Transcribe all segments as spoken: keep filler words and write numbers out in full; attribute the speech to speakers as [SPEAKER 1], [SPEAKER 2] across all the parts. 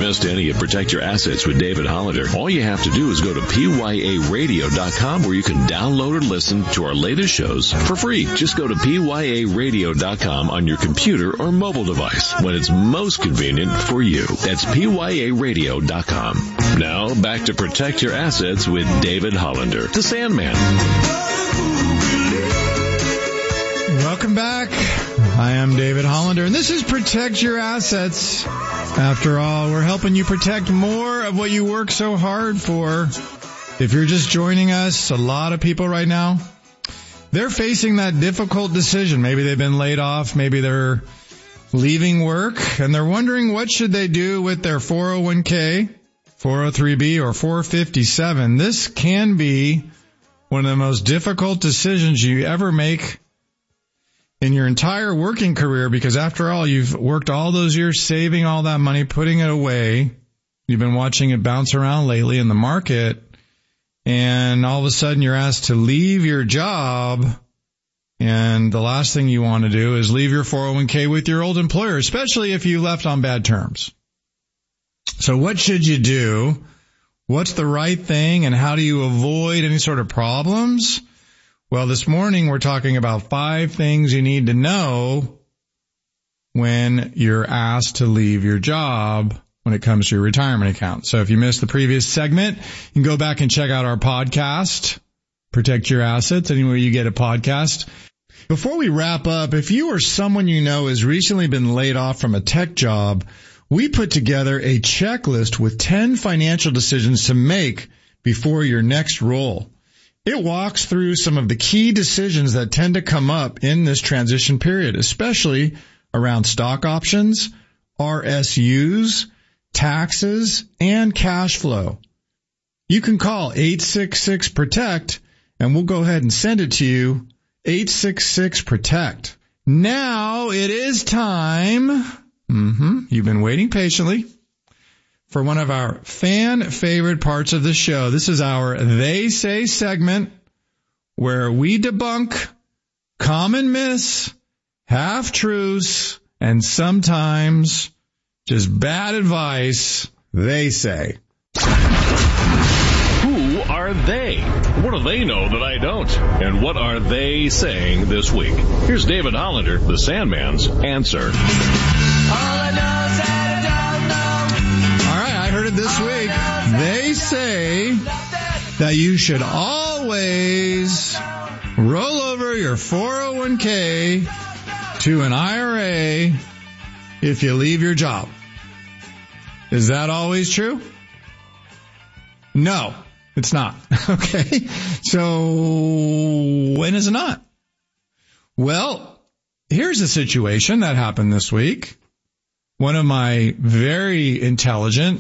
[SPEAKER 1] missed any of Protect Your Assets with David Hollander, all you have to do is go to P Y A radio dot com where you can download or listen to our latest shows for free. Just go to P Y A radio dot com on your computer or mobile device when it's most convenient for you. That's P Y A radio dot com. Now, back to Protect Your Assets with David Hollander, the Sandman.
[SPEAKER 2] Welcome back. I am David Hollander, and this is Protect Your Assets. After all, we're helping you protect more of what you work so hard for. If you're just joining us, a lot of people right now, they're facing that difficult decision. Maybe they've been laid off. Maybe they're leaving work, and they're wondering what should they do with their four oh one k, four oh three b, or four fifty-seven. This can be one of the most difficult decisions you ever make in your entire working career, because after all, you've worked all those years saving all that money, putting it away. You've been watching it bounce around lately in the market, and all of a sudden you're asked to leave your job, and the last thing you want to do is leave your four oh one k with your old employer, especially if you left on bad terms. So what should you do? What's the right thing, and how do you avoid any sort of problems? Well, this morning we're talking about five things you need to know when you're asked to leave your job when it comes to your retirement account. So if you missed the previous segment, you can go back and check out our podcast, Protect Your Assets, anywhere you get a podcast. Before we wrap up, if you or someone you know has recently been laid off from a tech job, we put together a checklist with ten financial decisions to make before your next role. It walks through some of the key decisions that tend to come up in this transition period, especially around stock options, R S Us, taxes, and cash flow. You can call eight six six protect, and we'll go ahead and send it to you, eight six six protect. Now it is time, mm-hmm, you've been waiting patiently, for one of our fan favorite parts of the show. This is our They Say segment, where we debunk common myths, half-truths, and sometimes just bad advice they say.
[SPEAKER 1] Who are they? What do they know that I don't? And what are they saying this week? Here's David Hollander, the Sandman's answer.
[SPEAKER 2] All I know is that I heard it this week. They say that you should always roll over your four oh one k to an I R A if you leave your job. Is that always true? No, it's not. Okay. So when is it not? Well, here's a situation that happened this week. One of my very intelligent,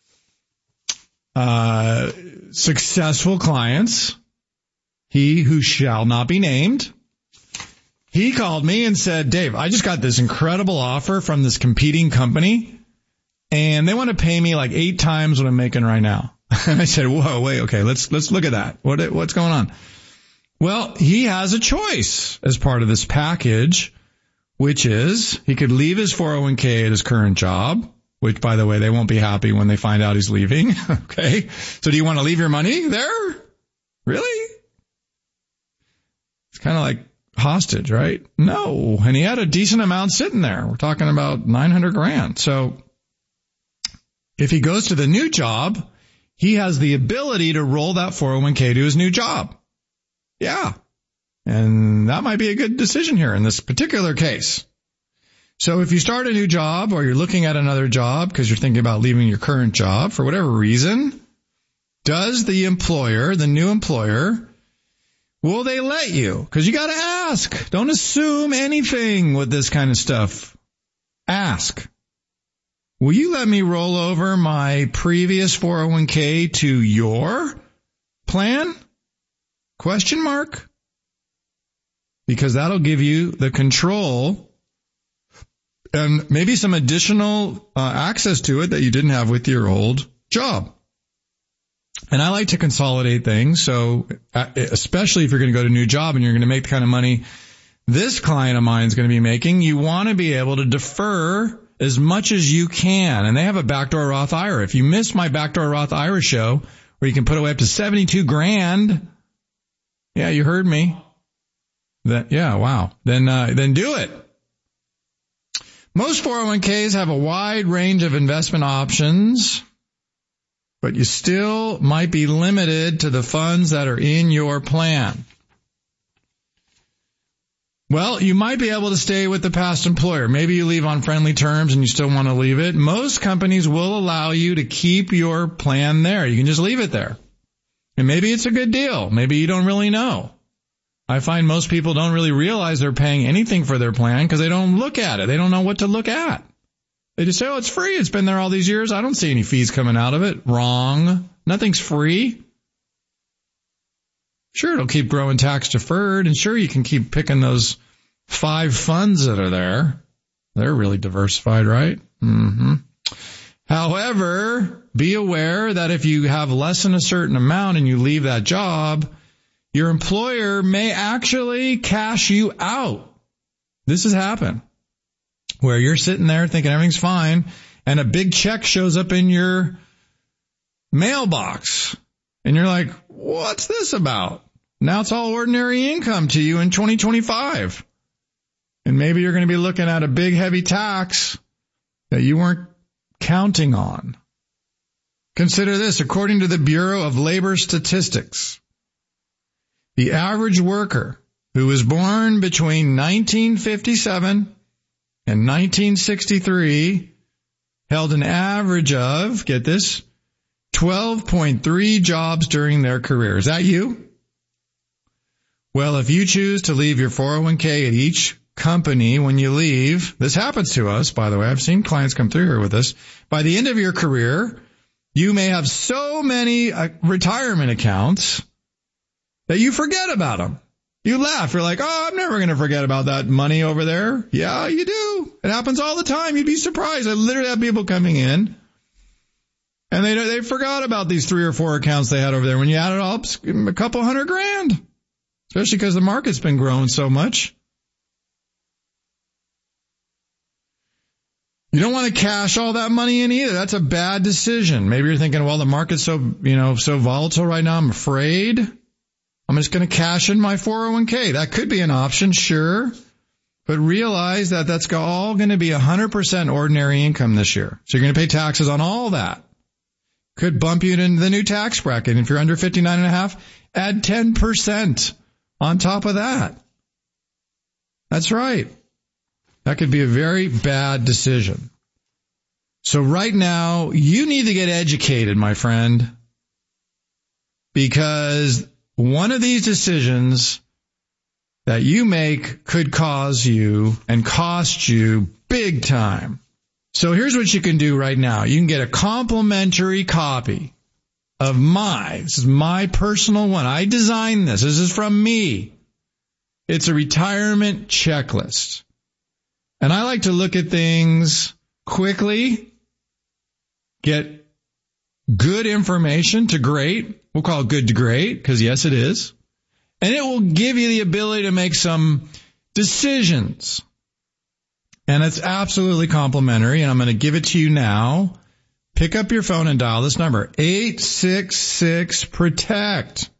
[SPEAKER 2] uh, successful clients, he who shall not be named, he called me and said, Dave, I just got this incredible offer from this competing company, and they want to pay me like eight times what I'm making right now. And I said, whoa, wait, okay, let's, let's look at that. What, what's going on? Well, he has a choice as part of this package, which is he could leave his four oh one k at his current job, which, by the way, they won't be happy when they find out he's leaving. Okay. So do you want to leave your money there? Really? It's kind of like hostage, right? No. And he had a decent amount sitting there. We're talking about nine hundred grand. So if he goes to the new job, he has the ability to roll that four oh one k to his new job. Yeah. And that might be a good decision here in this particular case. So if you start a new job or you're looking at another job because you're thinking about leaving your current job for whatever reason, does the employer, the new employer, will they let you? Because you got to ask. Don't assume anything with this kind of stuff. Ask. Will you let me roll over my previous four oh one k to your plan? Question mark. Because that'll give you the control and maybe some additional uh, access to it that you didn't have with your old job. And I like to consolidate things. So uh, especially if you're going to go to a new job and you're going to make the kind of money this client of mine is going to be making, you want to be able to defer as much as you can. And they have a backdoor Roth I R A. If you missed my backdoor Roth I R A show, where you can put away up to seventy-two grand, yeah, you heard me. That, yeah, wow. Then, uh, then do it. Most four oh one k's have a wide range of investment options, but you still might be limited to the funds that are in your plan. Well, you might be able to stay with the past employer. Maybe you leave on friendly terms and you still want to leave it. Most companies will allow you to keep your plan there. You can just leave it there. And maybe it's a good deal. Maybe you don't really know. I find most people don't really realize they're paying anything for their plan because they don't look at it. They don't know what to look at. They just say, oh, it's free. It's been there all these years. I don't see any fees coming out of it. Wrong. Nothing's free. Sure, it'll keep growing tax deferred, and sure, you can keep picking those five funds that are there. They're really diversified, right? Mm-hmm. However, be aware that if you have less than a certain amount and you leave that job, your employer may actually cash you out. This has happened, where you're sitting there thinking everything's fine, and a big check shows up in your mailbox, and you're like, what's this about? Now it's all ordinary income to you in twenty twenty-five. And maybe you're going to be looking at a big, heavy tax that you weren't counting on. Consider this. According to the Bureau of Labor Statistics, the average worker who was born between nineteen fifty-seven and nineteen sixty-three held an average of, get this, twelve point three jobs during their career. Is that you? Well, if you choose to leave your four oh one k at each company when you leave, this happens to us, by the way. I've seen clients come through here with us. By the end of your career, you may have so many uh, retirement accounts that you forget about them. You laugh. You're like, oh, I'm never going to forget about that money over there. Yeah, you do. It happens all the time. You'd be surprised. I literally have people coming in, and they they forgot about these three or four accounts they had over there. When you add it all up, a couple hundred grand, especially because the market's been growing so much. You don't want to cash all that money in either. That's a bad decision. Maybe you're thinking, well, the market's so, you know, so volatile right now, I'm afraid I'm just going to cash in my four oh one k. That could be an option, sure. But realize that that's all going to be one hundred percent ordinary income this year. So you're going to pay taxes on all that. Could bump you into the new tax bracket. And if you're under fifty-nine and a half, add ten percent on top of that. That's right. That could be a very bad decision. So right now, you need to get educated, my friend, because one of these decisions that you make could cause you and cost you big time. So here's what you can do right now. You can get a complimentary copy of my, this is my personal one. I designed this. This is from me. It's a retirement checklist. And I like to look at things quickly, get good information to great. We'll call it good to great, because yes, it is. And it will give you the ability to make some decisions. And it's absolutely complimentary, and I'm going to give it to you now. Pick up your phone and dial this number, eight six six, PROTECT.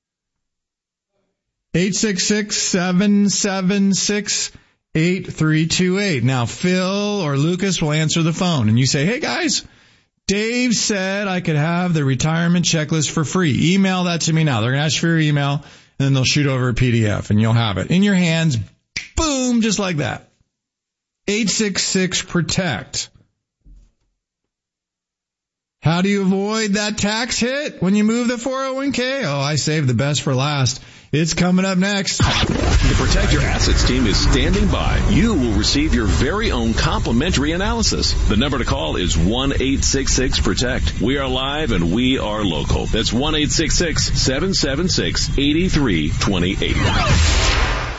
[SPEAKER 2] eight six six, seven seven six, eight three two eight. Now, Phil or Lucas will answer the phone, and you say, hey, guys, Dave said I could have the retirement checklist for free. Email that to me now. They're going to ask for your email, and then they'll shoot over a P D F, and you'll have it in your hands. Boom, just like that. eight six six, PROTECT. How do you avoid that tax hit when you move the four oh one k? Oh, I saved the best for last. It's coming up next.
[SPEAKER 1] The Protect Your Assets team is standing by. You will receive your very own complimentary analysis. The number to call is one eight six six, PROTECT. We are live and we are local. That's one eight six six, seven seven six, eight three two eight.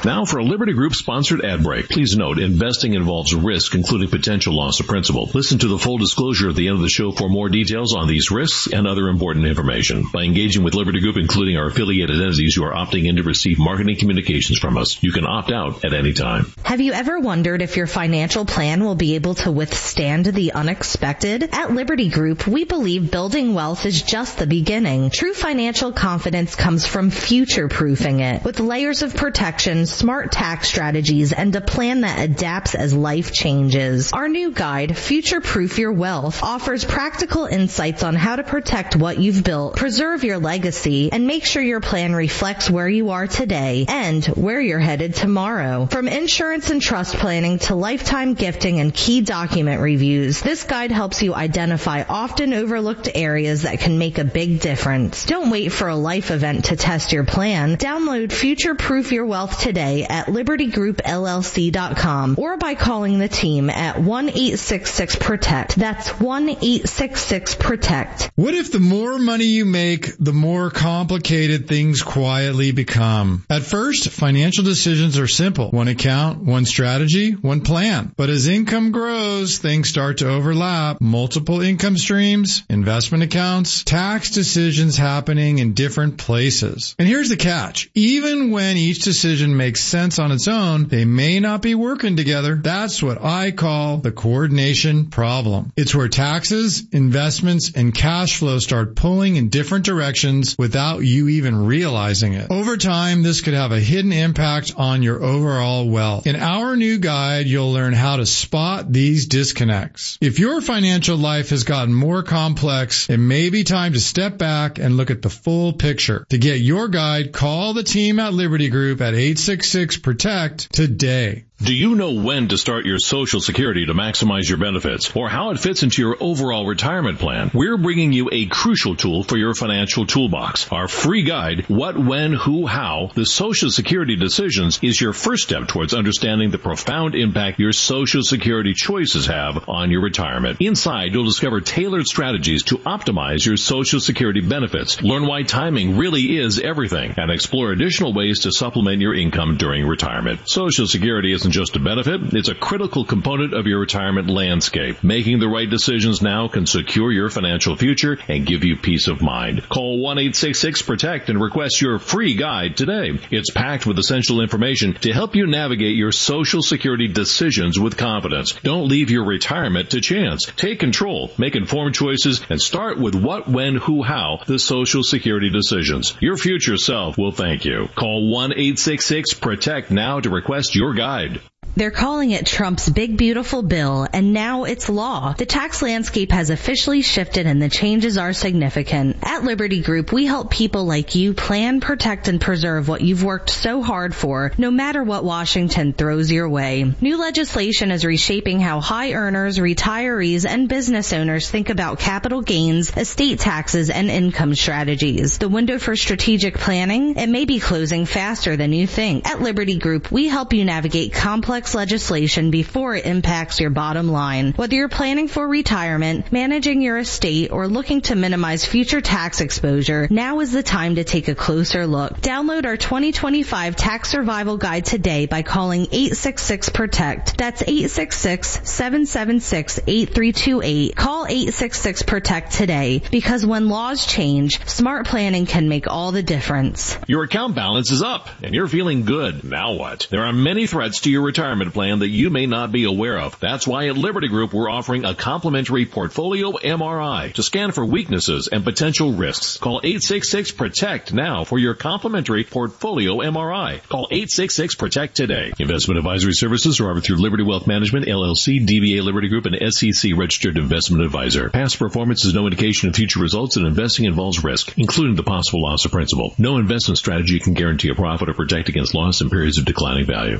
[SPEAKER 1] Now for a Liberty Group sponsored ad break. Please note, investing involves risk, including potential loss of principal. Listen to the full disclosure at the end of the show for more details on these risks and other important information. By engaging with Liberty Group, including our affiliated entities, you are opting in to receive marketing communications from us. You can opt out at any time.
[SPEAKER 3] Have you ever wondered if your financial plan will be able to withstand the unexpected? At Liberty Group, we believe building wealth is just the beginning. True financial confidence comes from future-proofing it, with layers of protection, smart tax strategies, and a plan that adapts as life changes. Our new guide, Future-Proof Your Wealth, offers practical insights on how to protect what you've built, preserve your legacy, and make sure your plan reflects where you are today and where you're headed tomorrow. From insurance and trust planning to lifetime gifting and key document reviews, this guide helps you identify often overlooked areas that can make a big difference. Don't wait for a life event to test your plan. Download Future-Proof Your Wealth today at liberty group L L C dot com or by calling the team at one eight six six protect. That's one eight six six protect.
[SPEAKER 2] What if the more money you make, the more complicated things quietly become? At first, financial decisions are simple. One account, one strategy, one plan. But as income grows, things start to overlap. Multiple income streams, investment accounts, tax decisions happening in different places. And here's the catch. Even when each decision makes sense on its own, they may not be working together. That's what I call the coordination problem. It's where taxes, investments, and cash flow start pulling in different directions without you even realizing it. Over time, this could have a hidden impact on your overall wealth. In our new guide, you'll learn how to spot these disconnects. If your financial life has gotten more complex, it may be time to step back and look at the full picture. To get your guide, call the team at Liberty Group at eight six six protect today.
[SPEAKER 1] Do you know when to start your Social Security to maximize your benefits, or how it fits into your overall retirement plan? We're bringing you a crucial tool for your financial toolbox. Our free guide, What, When, Who, How, the Social Security Decisions, is your first step towards understanding the profound impact your Social Security choices have on your retirement. Inside, you'll discover tailored strategies to optimize your Social Security benefits, learn why timing really is everything, and explore additional ways to supplement your income during retirement. Social Security is isn't just a benefit, it's a critical component of your retirement landscape. Making the right decisions now can secure your financial future and give you peace of mind. Call one eight six six protect and request your free guide today. It's packed with essential information to help you navigate your Social Security decisions with confidence. Don't leave your retirement to chance. Take control, make informed choices, and start with What, When, Who, How, the Social Security Decisions. Your future self will thank you. Call one eight six six protect now to request your guide.
[SPEAKER 3] They're calling it Trump's big beautiful bill, and now it's law. The tax landscape has officially shifted and the changes are significant. At Liberty Group, we help people like you plan, protect, and preserve what you've worked so hard for, no matter what Washington throws your way. New legislation is reshaping how high earners, retirees, and business owners think about capital gains, estate taxes, and income strategies. The window for strategic planning, it may be closing faster than you think. At Liberty Group, we help you navigate complex legislation before it impacts your bottom line. Whether you're planning for retirement, managing your estate, or looking to minimize future tax exposure, now is the time to take a closer look. Download our twenty twenty-five Tax Survival Guide today by calling eight six six protect. That's eight six six, seven seven six, eight three two eight. Call eight six six protect today, because when laws change, smart planning can make all the difference.
[SPEAKER 1] Your account balance is up, and you're feeling good. Now what? There are many threats to your retirement plan that you may not be aware of. That's why at Liberty Group we're offering a complimentary portfolio M R I to scan for weaknesses and potential risks. Call eight six six protect now for your complimentary portfolio M R I. Call eight six six protect today. Investment advisory services are offered through Liberty Wealth Management, L L C, D B A Liberty Group, and S E C registered investment advisor. Past performance is no indication of future results, and investing involves risk, including the possible loss of principal. No investment strategy can guarantee a profit or protect against loss in periods of declining value.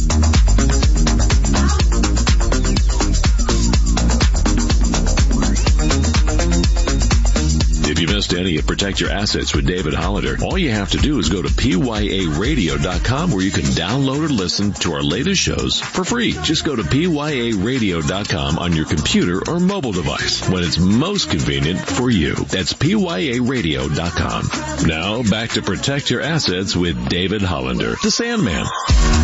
[SPEAKER 1] If you missed any of Protect Your Assets with David Hollander, all you have to do is go to P Y A radio dot com where you can download or listen to our latest shows for free. Just go to P Y A radio dot com on your computer or mobile device when it's most convenient for you. That's P Y A radio dot com. Now back to Protect Your Assets with David Hollander, the Sandman.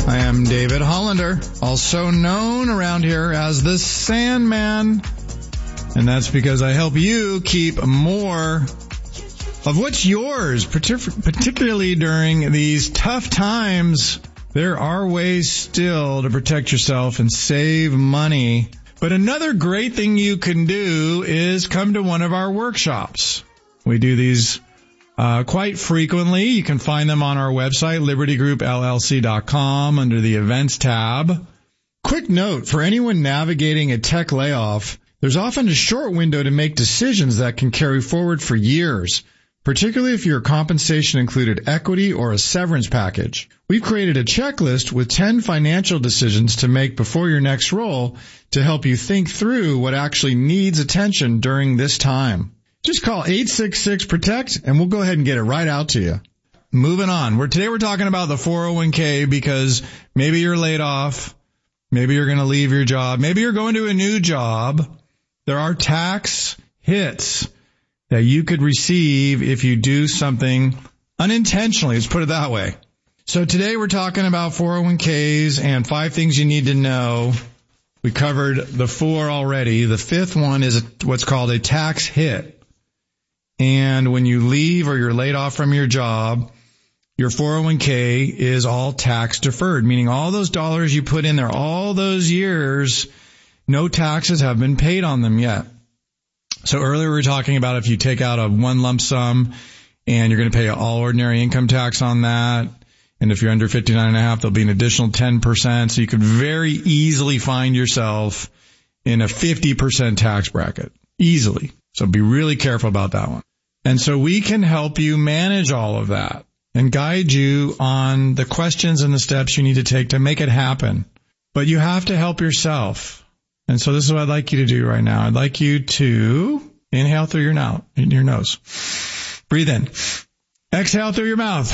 [SPEAKER 2] I am David Hollander, also known around here as the Sandman. And that's because I help you keep more of what's yours, particularly during these tough times. There are ways still to protect yourself and save money. But another great thing you can do is come to one of our workshops. We do these uh, quite frequently. You can find them on our website, liberty group L L C dot com, under the events tab. Quick note, for anyone navigating a tech layoff, there's often a short window to make decisions that can carry forward for years, particularly if your compensation included equity or a severance package. We've created a checklist with ten financial decisions to make before your next role to help you think through what actually needs attention during this time. Just call eight six six protect and we'll go ahead and get it right out to you. Moving on. We're, today we're talking about the four oh one k because maybe you're laid off. Maybe you're going to leave your job. Maybe you're going to a new job. There are tax hits that you could receive if you do something unintentionally. Let's put it that way. So today we're talking about four oh one k's and five things you need to know. We covered the four already. The fifth one is what's called a tax hit. And when you leave or you're laid off from your job, your four oh one k is all tax deferred, meaning all those dollars you put in there all those years, no taxes have been paid on them yet. So earlier we were talking about if you take out a one lump sum and you're going to pay all ordinary income tax on that. And if you're under fifty-nine and a half, there'll be an additional ten percent. So you could very easily find yourself in a fifty percent tax bracket. Easily. So be really careful about that one. And so we can help you manage all of that and guide you on the questions and the steps you need to take to make it happen. But you have to help yourself. And so this is what I'd like you to do right now. I'd like you to inhale through your, now, in your nose. Breathe in. Exhale through your mouth.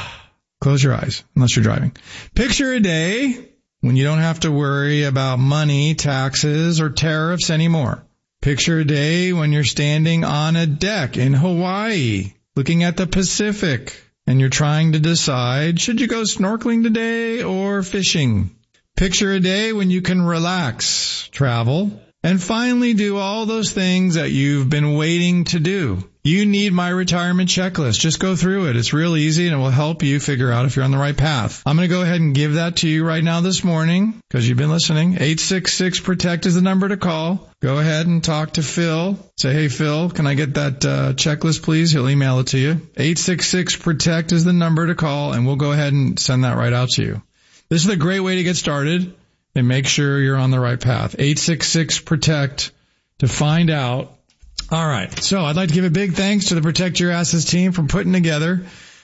[SPEAKER 2] Close your eyes, unless you're driving. Picture a day when you don't have to worry about money, taxes, or tariffs anymore. Picture a day when you're standing on a deck in Hawaii, looking at the Pacific, and you're trying to decide, should you go snorkeling today or fishing? Picture a day when you can relax, travel, and finally do all those things that you've been waiting to do. You need my retirement checklist. Just go through it. It's real easy and it will help you figure out if you're on the right path. I'm going to go ahead and give that to you right now this morning because you've been listening. eight six six protect is the number to call. Go ahead and talk to Phil. Say, hey, Phil, can I get that uh, checklist, please? He'll email it to you. eight six six protect is the number to call, and we'll go ahead and send that right out to you. This is a great way to get started and make sure you're on the right path. eight six six protect to find out. All right. So I'd like to give a big thanks to the Protect Your Assets team for putting together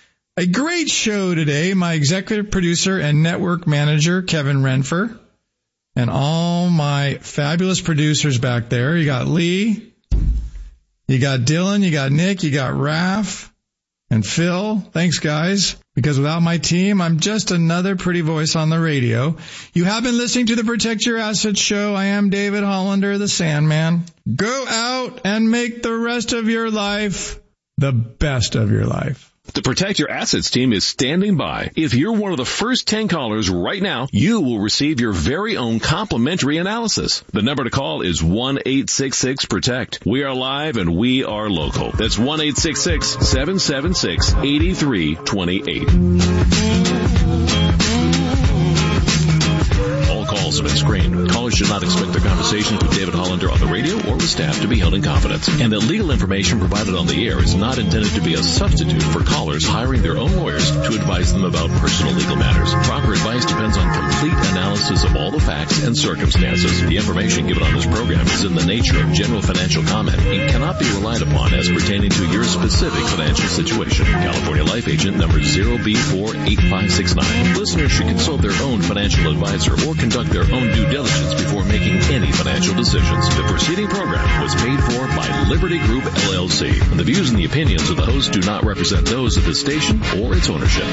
[SPEAKER 2] a great show today. My executive producer and network manager, Kevin Renfer, and all my fabulous producers back there. You got Lee, you got Dylan, you got Nick, you got Raph, and Phil. Thanks, guys. Because without my team, I'm just another pretty voice on the radio. You have been listening to the Protect Your Assets show. I am David Hollander, the Sandman. Go out and make the rest of your life the best of your life.
[SPEAKER 1] The Protect Your Assets team is standing by. If you're one of the first ten callers right now, you will receive your very own complimentary analysis. The number to call is one eight six six protect. We are live and we are local. That's one eight six six, seven seven six, eight three two eight. Calls have been screened. Callers should not expect their conversations with David Hollander on the radio or with staff to be held in confidence. And that legal information provided on the air is not intended to be a substitute for callers hiring their own lawyers to advise them about personal legal matters. Proper advice depends on complete analysis of all the facts and circumstances. The information given on this program is in the nature of general financial comment and cannot be relied upon as pertaining to your specific financial situation. California Life Agent number zero B four eight five six nine. Listeners should consult their own financial advisor or conduct their own due diligence before making any financial decisions. The preceding program was paid for by Liberty Group, L L C. And the views and the opinions of the host do not represent those of the station or its ownership.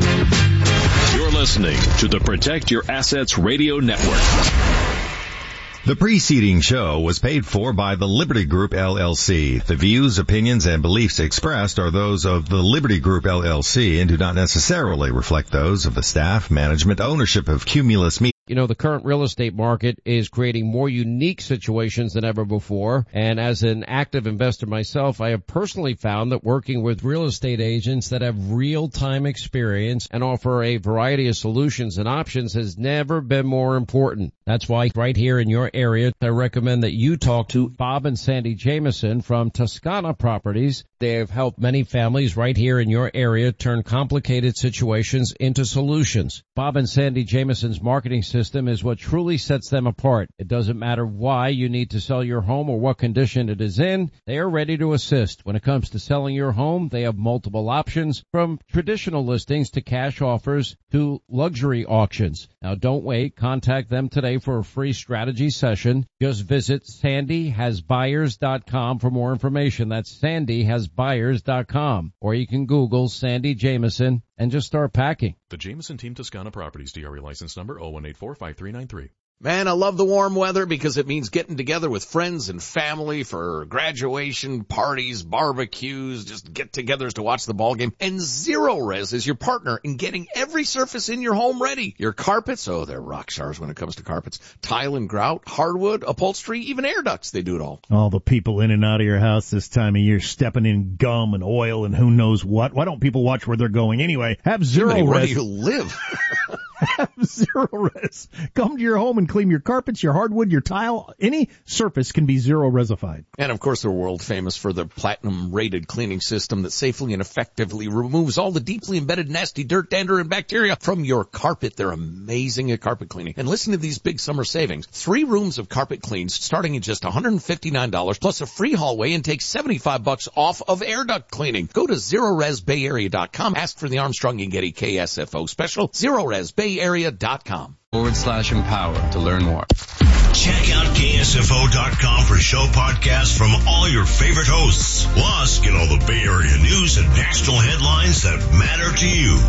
[SPEAKER 1] You're listening to the Protect Your Assets Radio Network.
[SPEAKER 4] The preceding show was paid for by the Liberty Group, L L C. The views, opinions, and beliefs expressed are those of the Liberty Group, L L C, and do not necessarily reflect those of the staff, management, ownership of Cumulus Media.
[SPEAKER 5] You know, the current real estate market is creating more unique situations than ever before. And as an active investor myself, I have personally found that working with real estate agents that have real-time experience and offer a variety of solutions and options has never been more important. That's why right here in your area, I recommend that you talk to Bob and Sandy Jameson from Toscana Properties. They have helped many families right here in your area turn complicated situations into solutions. Bob and Sandy Jameson's marketing system is what truly sets them apart. It doesn't matter why you need to sell your home or what condition it is in. They are ready to assist. When it comes to selling your home, they have multiple options from traditional listings to cash offers to luxury auctions. Now don't wait. Contact them today for a free strategy session. Just visit sandy has buyers dot com for more information. That's sandy has buyers dot com. Or you can Google Sandy Jameson and just start packing.
[SPEAKER 6] The Jameson Team Toscana Properties, D R E license number oh one eight four, five three nine three.
[SPEAKER 7] Man, I love the warm weather because it means getting together with friends and family for graduation, parties, barbecues, just get-togethers to watch the ball game. And Zero Res is your partner in getting every surface in your home ready. Your carpets, oh, they're rock stars when it comes to carpets. Tile and grout, hardwood, upholstery, even air ducts, they do it all.
[SPEAKER 8] All the people in and out of your house this time of year stepping in gum and oil and who knows what. Why don't people watch where they're going anyway? Have Zero Res.
[SPEAKER 7] Where do you live?
[SPEAKER 8] Have Zero Res. Come to your home and clean your carpets, your hardwood, your tile. Any surface can be Zero Resified.
[SPEAKER 7] And, of course, they're world famous for their platinum-rated cleaning system that safely and effectively removes all the deeply embedded nasty dirt, dander, and bacteria from your carpet. They're amazing at carpet cleaning. And listen to these big summer savings. Three rooms of carpet cleans starting at just one hundred fifty-nine dollars plus a free hallway and take seventy-five bucks off of air duct cleaning. Go to zero res bay area dot com. Ask for the Armstrong and Getty K S F O special. zero res bay area dot com.
[SPEAKER 9] Forward slash empower to learn more.
[SPEAKER 10] Check out K S F O dot com for show podcasts from all your favorite hosts. Plus, get all the Bay Area news and national headlines that matter to you.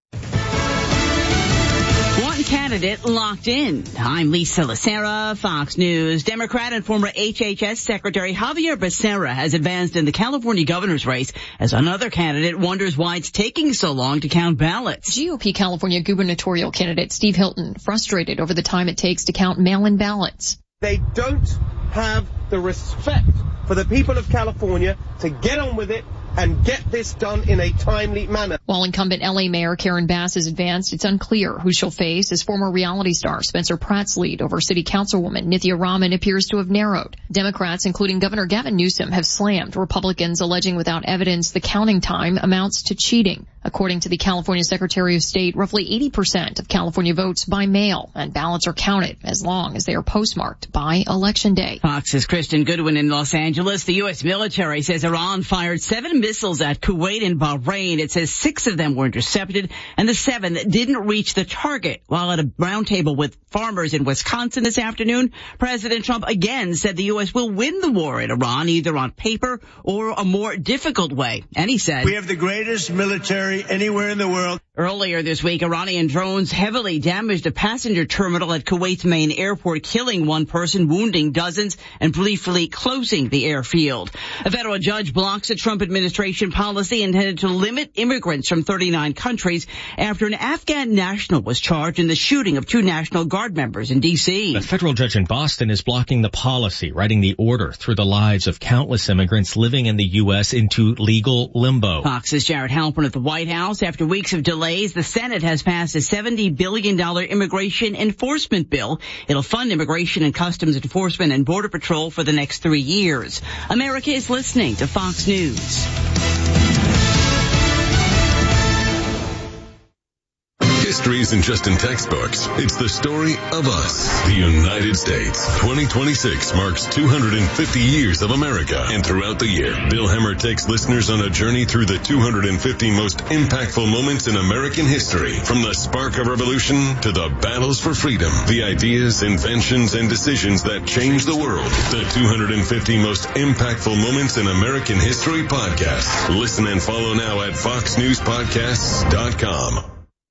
[SPEAKER 11] One candidate locked in. I'm Lisa Lacera, Fox News. Democrat and former H H S Secretary Javier Becerra has advanced in the California governor's race as another candidate wonders why it's taking so long to count ballots.
[SPEAKER 12] G O P California gubernatorial candidate Steve Hilton frustrated over the time it takes to count mail-in ballots.
[SPEAKER 13] They don't have the respect for the people of California to get on with it and get this done in a timely manner.
[SPEAKER 12] While incumbent L A Mayor Karen Bass has advanced, it's unclear who she'll face as former reality star Spencer Pratt's lead over city councilwoman Nithya Raman appears to have narrowed. Democrats, including Governor Gavin Newsom, have slammed Republicans, alleging without evidence the counting time amounts to cheating. According to the California Secretary of State, roughly eighty percent of California votes by mail, and ballots are counted as long as they are postmarked by Election Day.
[SPEAKER 11] Fox's Kristen Goodwin in Los Angeles. The U S military says Iran fired seven missiles at Kuwait and Bahrain. It says six of them were intercepted, and the seven didn't reach the target. While at a roundtable with farmers in Wisconsin this afternoon, President Trump again said the U S will win the war in Iran, either on paper or a more difficult way. And he said,
[SPEAKER 14] "We have the greatest military anywhere in the world."
[SPEAKER 11] Earlier this week, Iranian drones heavily damaged a passenger terminal at Kuwait's main airport, killing one person, wounding dozens, and briefly closing the airfield. A federal judge blocks a Trump administration policy intended to limit immigrants from thirty-nine countries after an Afghan national was charged in the shooting of two National Guard members in D C.
[SPEAKER 15] A federal judge in Boston is blocking the policy, writing the order through the lives of countless immigrants living in the U S into legal limbo.
[SPEAKER 11] Fox's Jared Halpern at the White House. After weeks of delays, the Senate has passed a seventy billion dollars immigration enforcement bill. It'll fund immigration and customs enforcement and border patrol for the next three years. America is listening to Fox News.
[SPEAKER 1] History isn't just in textbooks. It's the story of us, the United States. twenty twenty-six marks two hundred fifty years of America. And throughout the year, Bill Hemmer takes listeners on a journey through the two hundred fifty most impactful moments in American history. From the spark of revolution to the battles for freedom, the ideas, inventions, and decisions that changed the world. The two hundred fifty most impactful moments in American history podcast. Listen and follow now at fox news podcasts dot com.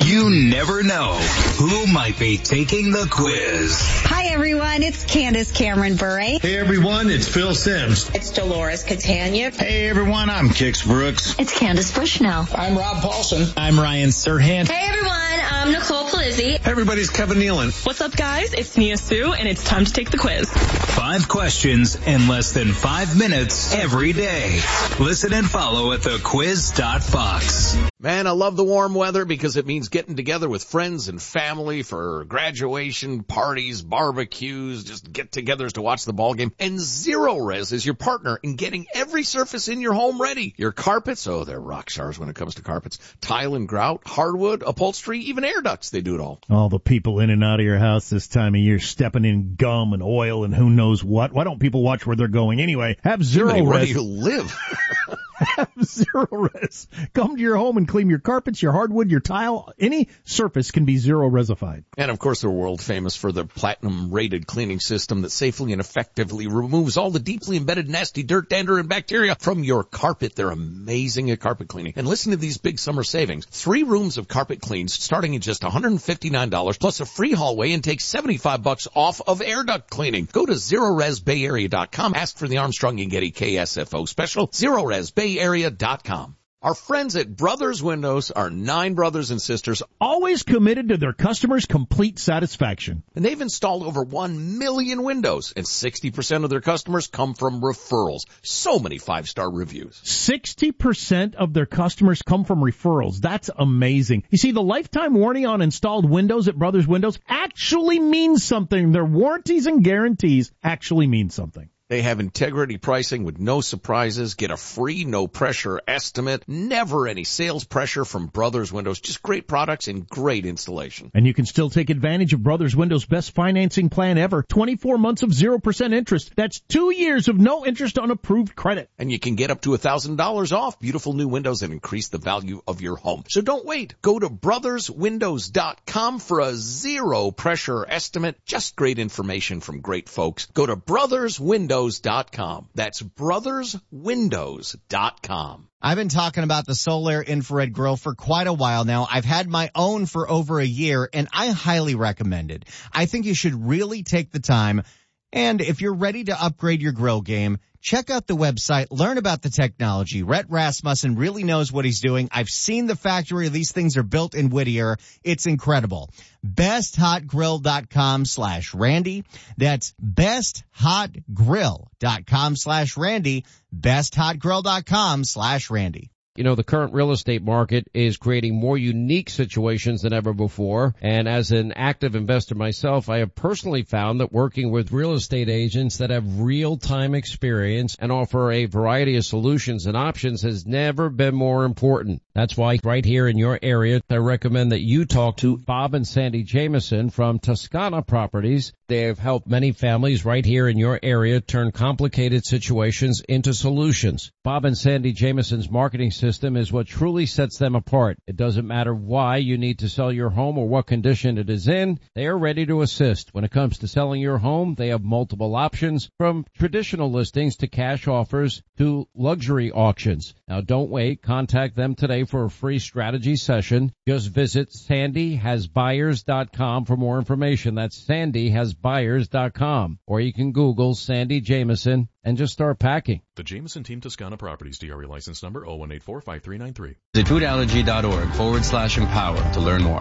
[SPEAKER 16] You never know who might be taking the quiz.
[SPEAKER 17] Hi, everyone. It's Candace Cameron Bure.
[SPEAKER 18] Hey, everyone. It's Phil Sims.
[SPEAKER 19] It's Dolores Catania.
[SPEAKER 18] Hey, everyone. I'm Kix Brooks.
[SPEAKER 20] It's Candace Bushnell.
[SPEAKER 21] I'm Rob Paulson.
[SPEAKER 22] I'm Ryan Serhant.
[SPEAKER 23] Hey, everyone. I'm Nicole Palizzi.
[SPEAKER 18] Hey, everybody's Kevin Nealon.
[SPEAKER 24] What's up, guys? It's Nia Sue, and it's time to take the quiz.
[SPEAKER 16] Five questions in less than five minutes every day. Listen and follow at the quiz dot fox.
[SPEAKER 7] Man, I love the warm weather because it means getting together with friends and family for graduation parties, barbecues, just get-togethers to watch the ball game. And Zero Res is your partner in getting every surface in your home ready. Your carpets, oh, they're rock stars when it comes to carpets. Tile and grout, hardwood, upholstery, even air ducts, they do it all.
[SPEAKER 8] All the people in and out of your house this time of year stepping in gum and oil and who knows what. Why don't people watch where they're going anyway? Have Zero Res.
[SPEAKER 7] Where do you live?
[SPEAKER 8] Have Zero Res. Come to your home and clean your carpets, your hardwood, your tile. Any surface can be Zero Resified.
[SPEAKER 7] And of course, they're world famous for their platinum rated cleaning system that safely and effectively removes all the deeply embedded nasty dirt, dander, and bacteria from your carpet. They're amazing at carpet cleaning. And listen to these big summer savings. Three rooms of carpet cleans starting at just one hundred fifty-nine dollars plus a free hallway and take seventy-five bucks off of air duct cleaning. Go to Zero Res Bay Area dot com. Ask for the Armstrong and Getty K S F O special. Zero Res Bay Area dot com. Our friends at Brothers Windows are nine brothers and sisters,
[SPEAKER 8] always committed to their customers' complete satisfaction.
[SPEAKER 7] And they've installed over one million windows, and sixty percent of their customers come from referrals. So many five-star reviews.
[SPEAKER 8] sixty percent of their customers come from referrals. That's amazing. You see, the lifetime warranty on installed windows at Brothers Windows actually means something. Their warranties and guarantees actually mean something.
[SPEAKER 7] They have integrity pricing with no surprises. Get a free, no-pressure estimate. Never any sales pressure from Brothers Windows. Just great products and great installation.
[SPEAKER 8] And you can still take advantage of Brothers Windows' best financing plan ever. twenty-four months of zero percent interest. That's two years of no interest on approved credit.
[SPEAKER 7] And you can get up to one thousand dollars off beautiful new windows and increase the value of your home. So don't wait. Go to Brothers Windows dot com for a zero-pressure estimate. Just great information from great folks. Go to Brothers Windows dot com. That's Brothers Windows dot com.
[SPEAKER 25] I've been talking about the Solaire infrared grill for quite a while now. I've had my own for over a year, and I highly recommend it. I think you should really take the time, and if you're ready to upgrade your grill game, check out the website, learn about the technology. Rhett Rasmussen really knows what he's doing. I've seen the factory. These things are built in Whittier. It's incredible. best hot grill dot com slash Randy. That's best hot grill dot com slash Randy. best hot grill dot com slash Randy.
[SPEAKER 5] You know, the current real estate market is creating more unique situations than ever before. And as an active investor myself, I have personally found that working with real estate agents that have real-time experience and offer a variety of solutions and options has never been more important. That's why right here in your area, I recommend that you talk to Bob and Sandy Jameson from Toscana Properties. They have helped many families right here in your area turn complicated situations into solutions. Bob and Sandy Jameson's marketing system is what truly sets them apart. It doesn't matter why you need to sell your home or what condition it is in. They are ready to assist. When it comes to selling your home, they have multiple options from traditional listings to cash offers to luxury auctions. Now don't wait. Contact them today for a free strategy session. Just visit sandy has buyers dot com for more information. That's sandy has buyers dot com. Or you can Google Sandy Jameson and just start packing.
[SPEAKER 6] The Jameson Team Toscana Properties, D R E license number oh one eight four, five three nine three.
[SPEAKER 9] Visit foodallergy.org forward slash empower to learn more.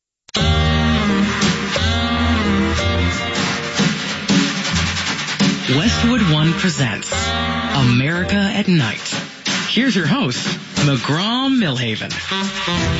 [SPEAKER 26] Westwood One presents America at Night. Here's your host, McGraw Millhaven.